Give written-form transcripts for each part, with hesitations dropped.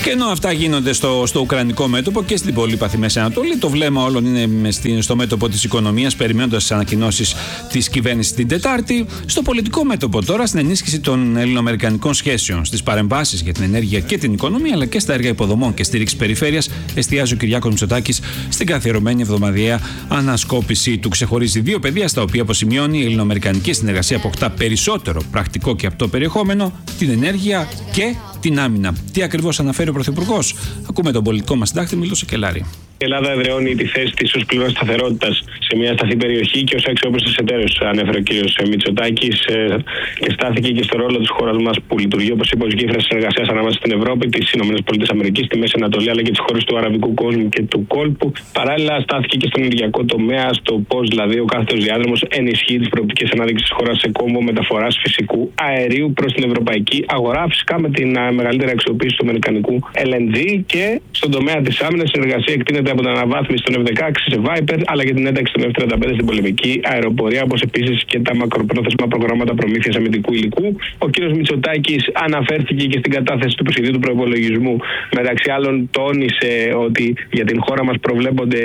Και ενώ αυτά γίνονται στο ουκρανικό μέτωπο και στην πολύπαθη Μέση Ανατολή, το βλέμμα όλων είναι στο μέτωπο της οικονομίας, περιμένοντας τις ανακοινώσεις της κυβέρνησης την Τετάρτη. Στο πολιτικό μέτωπο τώρα, στην ενίσχυση των ελληνοαμερικανικών σχέσεων, στις παρεμβάσεις για την ενέργεια και την οικονομία, αλλά και στα έργα υποδομών και στήριξη περιφέρειας, εστιάζει ο Κυριάκος Μητσοτάκης στην καθιερωμένη εβδομαδιαία ανασκόπηση του. Ξεχωρίζει δύο πεδία στα οποία, αποσημειώνει, η ελληνοαμερικανική συνεργασία αποκτά περισσότερο πρακτικό και απτό περιεχόμενο, την ενέργεια και την άμυνα. Τι ακριβώς αναφέρει ο Πρωθυπουργός? Ακούμε τον πολιτικό μας συντάκτη Μήλο Σεκελάρη. Η Ελλάδα εδραιώνει τη θέση της ως πλευρά σταθερότητας σε μια σταθή περιοχή και ως αξιόπιστος εταίρος, ανέφερε ο κ. Μητσοτάκης, και στάθηκε και στο ρόλο της χώρας μας που λειτουργεί, όπως είπε, ως γέφυρα συνεργασίας ανάμεσα στην Ευρώπη, τις ΗΠΑ, τη Μέση Ανατολή αλλά και τις χώρες του αραβικού κόσμου και του κόλπου. Παράλληλα, στάθηκε και στον ενεργειακό τομέα, στο πώς δηλαδή ο κάθετος διάδρομος ενισχύει τις προοπτικές ανάδειξης της χώρας σε κόμβο μεταφοράς φυσικού αερίου προς την ευρωπαϊκή αγορά, φυσικά με την μεγαλύτερη αξιοποίηση του αμερικανικού LNG, και στον τομέα της άμυνας συνεργασία εκτείνεται από την αναβάθμιση των F-16 σε Viper, αλλά και την ένταξη των F-35 στην πολεμική αεροπορία, όπως επίσης και τα μακροπρόθεσμα προγράμματα προμήθειας αμυντικού υλικού. Ο κ. Μητσοτάκης αναφέρθηκε και στην κατάθεση του προσχεδίου του προϋπολογισμού. Μεταξύ άλλων, τόνισε ότι για την χώρα μας προβλέπονται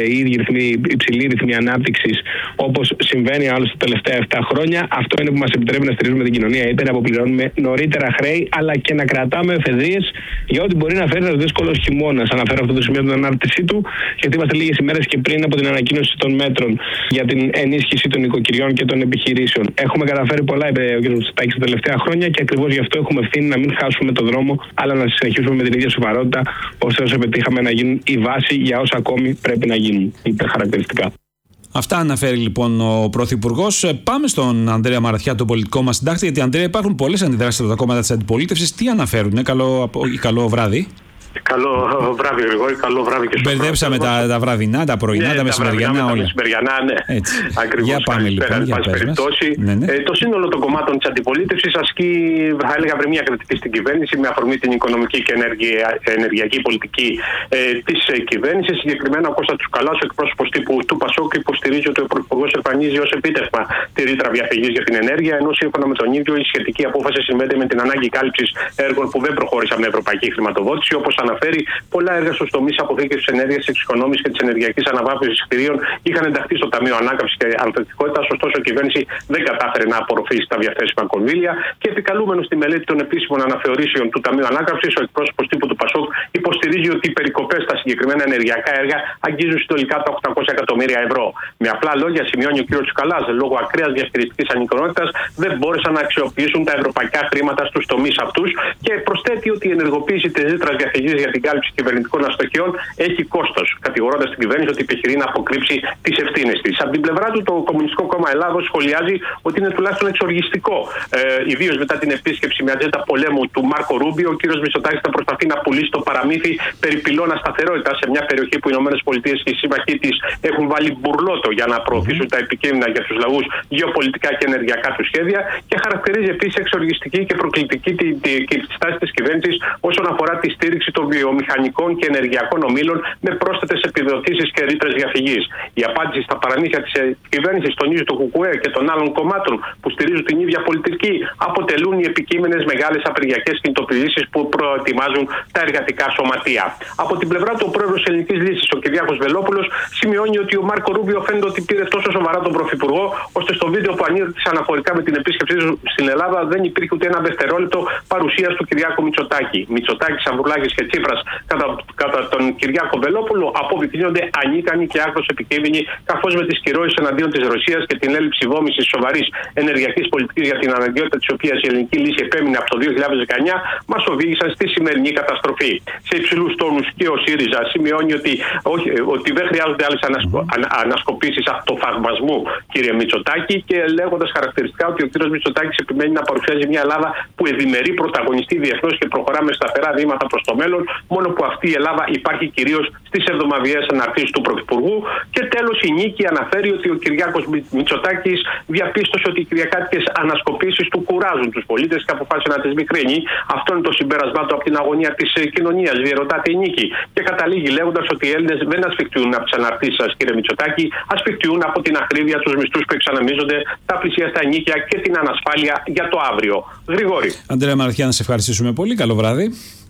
υψηλοί ρυθμοί ανάπτυξης, όπως συμβαίνει άλλωστε τα τελευταία 7 χρόνια. Αυτό είναι που μας επιτρέπει να στηρίζουμε την κοινωνία, είτε να αποπληρώνουμε νωρίτερα χρέη, αλλά και να κρατάμε εφεδρείες για ό,τι μπορεί να φέρει ένα δύσκολο χειμώνα. Αναφέρω αυτό το σημείο την ανάρτησή του, γιατί είμαστε λίγες ημέρες και πριν από την ανακοίνωση των μέτρων για την ενίσχυση των οικοκυριών και των επιχειρήσεων. Έχουμε καταφέρει πολλά, είπε ο κ. Μητσοτάκης, τα τελευταία χρόνια, και ακριβώς γι' αυτό έχουμε ευθύνη να μην χάσουμε τον δρόμο, αλλά να συνεχίσουμε με την ίδια σοβαρότητα, ώστε όσο πετύχαμε να γίνουν η βάση για όσα ακόμη πρέπει να γίνουν. Υπερχαρακτηριστικά. Αυτά αναφέρει λοιπόν ο Πρωθυπουργός. Πάμε στον Ανδρέα Μαραθιά, τον πολιτικό μας συντάκτη, γιατί, Ανδρέα, υπάρχουν πολλές αντιδράσεις από τα κόμματα της αντιπολίτευσης. Τι αναφέρουν? Καλό βράδυ. Καλό βράδυ, Γρηγόρη, καλό βράδυ και στο Μπερδέψαμε τα βραδινά, τα πρωινά, τα μεσημεριανά, όλα. Τα μεσημεριανά, ναι. Ακριβώς. Για πάμε λοιπόν. Το σύνολο των κομμάτων της αντιπολίτευσης ασκεί, θα έλεγα, μια κριτική στην κυβέρνηση με αφορμή την οικονομική και ενεργειακή πολιτική της κυβέρνησης. Συγκεκριμένα, ο Κώστας Τσουκαλάς, ο εκπρόσωπος τύπου του ΠΑΣΟΚ, υποστηρίζει ότι ο Πρωθυπουργός εμφανίζει ως επίτευγμα τη ρήτρα διαφυγής για την ενέργεια, ενώ σύμφωνα με τον ίδιο η σχετική απόφαση συνδέεται με την ανάγκη κάλυψης έργων που δεν προχώρησαν με ευρωπαϊκή χρηματοδότηση, όπως αναφέρει, πολλά έργα στους τομείς αποθήκευσης της ενέργειας, της εξοικονόμησης και της ενεργειακής αναβάθμισης κτηρίων είχαν ενταχθεί στο Ταμείο Ανάκαμψης και Ανθεκτικότητας, ωστόσο η κυβέρνηση δεν κατάφερε να απορροφήσει τα διαθέσιμα κονδύλια, και επικαλούμενος στη μελέτη των επίσημων αναθεωρήσεων του Ταμείου Ανάκαμψης, ο εκπρόσωπος τύπου του ΠΑΣΟΚ υποστηρίζει ότι οι περικοπές στα συγκεκριμένα ενεργειακά έργα αγγίζουν συνολικά τα 800 εκατομμύρια ευρώ. Με απλά λόγια, σημειώνει ο κ. Τσουκαλάς, λόγω ακραίας διαχειριστικής ανικανότητας δεν μπόρεσαν να αξιοποιήσουν τα ευρωπαϊκά χρήματα στους τομείς αυτούς, και προσθέτει ότι η ενεργοποίηση της ρήτρας διαφυγής για την κάλυψη κυβερνητικών αστοχιών έχει κόστος, κατηγορώντας την κυβέρνηση ότι επιχειρεί να αποκρύψει τις ευθύνες της. Από την πλευρά του, το Κομμουνιστικό Κόμμα Ελλάδος σχολιάζει ότι είναι τουλάχιστον εξοργιστικό, ιδίως μετά την επίσκεψη με ατζέντα πολέμου του Μάρκο Ρούμπιο, ο κ. Μητσοτάκης θα προσπαθεί να πουλήσει το παραμύθι περί πυλώνα σταθερότητας σε μια περιοχή που οι ΗΠΑ και οι σύμμαχοί της έχουν βάλει μπουρλότο για να προωθήσουν τα επικίνδυνα για τους λαούς γεωπολιτικά και ενεργειακά του σχέδια, και χαρακτηρίζει επίσης εξοργιστική και προκλητική τη στάση της κυβέρνησης όσον αφορά τη στήριξη των βιομηχανικών και ενεργειακών ομίλων με πρόσθετες επιδοτήσεις και ρήτρες διαφυγής. Η απάντηση στα παραμύθια της κυβέρνησης, τονίζει το ΚΚΕ και των άλλων κομμάτων που στηρίζουν την ίδια πολιτική, αποτελούν οι επικείμενες μεγάλες απεργιακές κινητοποιήσεις που προετοιμάζουν τα εργατικά σωματεία. Από την πλευρά του, ο πρόεδρος Ελληνικής Λύσης, ο Κυριάκος Βελόπουλος, σημειώνει ότι ο Μάρκο Ρούμπιο φαίνεται ότι πήρε τόσο σοβαρά τον Πρωθυπουργό, ώστε στο βίντεο που ανήρτησε αναφορικά με την επίσκεψή του στην Ελλάδα δεν υπήρχε ούτε ένα δευτερόλεπτο παρουσίας του Κυριάκου Μητσοτάκη. Μητσοτάκης, Ανδρουλάκης και Τσίπρας κατά τον Κυριάκο Βελόπουλο αποδεικνύονται ανίκανοι και άκρως επικίνδυνοι, καθώς με τις κυρώσεις εναντίον της Ρωσίας και την έλλειψη δόμησης σοβαρής ενεργειακής πολιτικής για την αναγκαιότητα της οποίας η Ελληνική Λύση επέμεινε από το 2019, μας οδήγησαν στη σημερινή καταστροφή. Σε υψηλούς τόνους και ο ΣΥΡΙΖΑ σημειώνει ότι δεν χρειάζονται άλλες ανασκοπήσεις αυτοφαγμασμού, κύριε Μητσοτάκη, και λέγοντας χαρακτηριστικά ότι ο κύριος Μητσοτάκης επιμένει να παρουσιάζει μια Ελλάδα που ευημερεί, πρωταγωνιστεί διεθνώς και προχωρά με σταθερά βήματα προς το μέλλον, μόνο που αυτή η Ελλάδα υπάρχει κυρίως στις εβδομαδιαίες αναρτήσεις του Πρωθυπουργού. Και τέλος, η Νίκη αναφέρει ότι ο Κυριάκος Μητσοτάκης διαπίστωσε ότι οι κυριακάτικες ανασκοπήσεις του κουράζουν τους πολίτες και αποφάσισε να τις μικρύνει. Αυτό είναι το συμπέρασμά του από την αγωνία της κοινωνίας, διερωτάται η Νίκη. Και καταλήγει λέγοντας ότι οι Έλληνες δεν ασφικτιούν από τις αναρτήσεις σας, κύριε Μητσοτάκη, ασφικτιούν από την ακρίβεια, τους μισθούς που εξανεμίζονται, τα πλησιαστά ενίκια και την ανασφάλεια για το αύριο. Γρηγόρη. Ανδρέα Μαραθιά, να σε ευχαριστήσουμε πολύ. Καλό βράδυ.